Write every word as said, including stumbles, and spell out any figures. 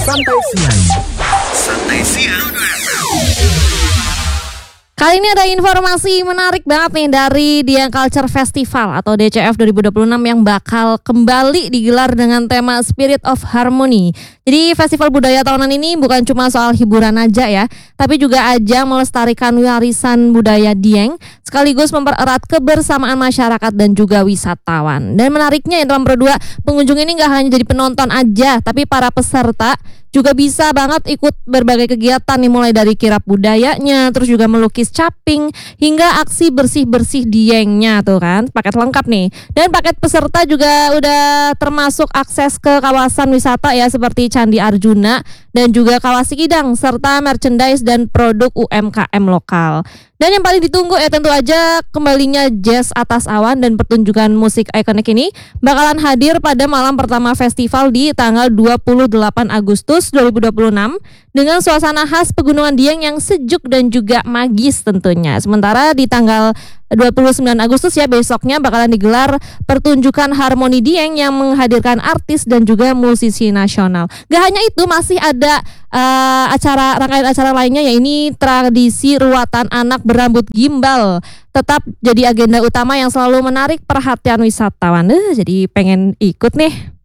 Santai Siang. Santai Siang. Kali ini ada informasi menarik banget nih dari Dieng Culture Festival atau D C F dua ribu dua puluh enam yang bakal kembali digelar dengan tema Spirit of Harmony. Jadi festival budaya tahunan ini bukan cuma soal hiburan aja ya, tapi juga ajang melestarikan warisan budaya Dieng sekaligus mempererat kebersamaan masyarakat dan juga wisatawan. Dan menariknya ya teman berdua, pengunjung ini gak hanya jadi penonton aja, tapi para peserta juga bisa banget ikut berbagai kegiatan nih, mulai dari kirap budayanya, terus juga melukis caping, hingga aksi bersih-bersih Diengnya tuh kan, paket lengkap nih. Dan paket peserta juga udah termasuk akses ke kawasan wisata ya, seperti Candi Arjuna dan juga Kawah Sikidang, serta merchandise dan produk U M K M lokal. Dan yang paling ditunggu ya tentu aja kembalinya Jazz Atas Awan dan pertunjukan musik ikonik ini bakalan hadir pada malam pertama festival di tanggal dua puluh delapan Agustus dua ribu dua puluh enam dengan suasana khas Pegunungan Dieng yang sejuk dan juga magis tentunya. Sementara di tanggal dua puluh sembilan Agustus ya besoknya bakalan digelar pertunjukan Harmoni Dieng yang menghadirkan artis dan juga musisi nasional. Gak hanya itu, masih ada uh, acara rangkaian acara lainnya, ya ini tradisi ruatan anak berambut gimbal tetap jadi agenda utama yang selalu menarik perhatian wisatawan. Eh, jadi pengen ikut nih.